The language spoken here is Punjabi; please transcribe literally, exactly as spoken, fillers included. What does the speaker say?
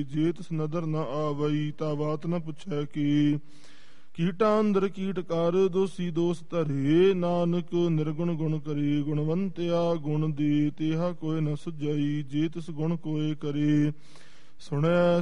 ਜੇ ਤਿਸ ਨਦਰ ਨ ਆਵਈ ਤਾ ਬਾਤ ਨ ਪੁੱਛੈ ਕੀ ਕੀਟਾਂ ਅੰਦਰ ਕੀਟ ਕਰ ਦੋਸੀ ਦੋਸ ਧਰੇ ਨਾਨਕ ਨਿਰਗੁਣ ਗੁਣ ਕਰੀ ਗੁਣਵੰਤਿਆ ਗੁਣ ਦੀ ਤੇਹਾ ਕੋਇ ਨ ਸੁਝਈ ਜੇ ਤਿਸ ਗੁਣ ਕੋਇ ਕਰੇ ਸੁਣੈ